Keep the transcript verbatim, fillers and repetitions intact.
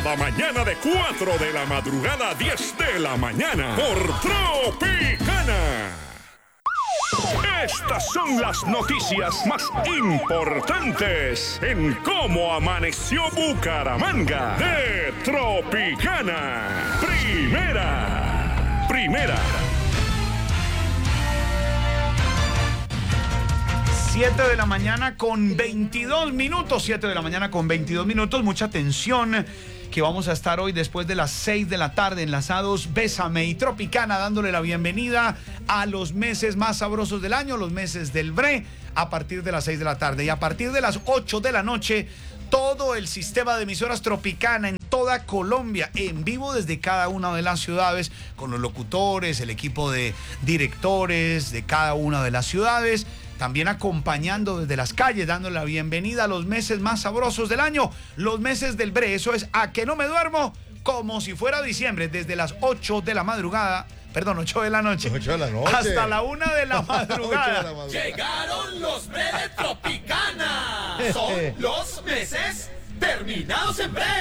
La mañana de cuatro de la madrugada a diez de la mañana por Tropicana. Estas son las noticias más importantes en cómo amaneció Bucaramanga de Tropicana. Primera, primera. siete de la mañana con veintidós minutos, siete de la mañana con veintidós minutos, mucha atención que vamos a estar hoy después de las seis de la tarde enlazados Bésame y Tropicana, dándole la bienvenida a los meses más sabrosos del año, los meses del Bre, a partir de las seis de la tarde y a partir de las ocho de la noche, todo el sistema de emisoras Tropicana en toda Colombia, en vivo desde cada una de las ciudades, con los locutores, el equipo de directores de cada una de las ciudades, también acompañando desde las calles, dándole la bienvenida a los meses más sabrosos del año, los meses del Bre. Eso es A Que No Me Duermo, como si fuera diciembre, desde las ocho de la madrugada, perdón, ocho de la noche, ocho de la noche. hasta la una de la madrugada. de la madrugada. Llegaron los Bre de Tropicana. Son los meses terminados en Bre.